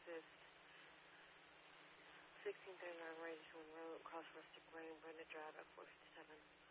assist. 1639 Range Road, Cross Rustic Lane, Brenda Drive at 457.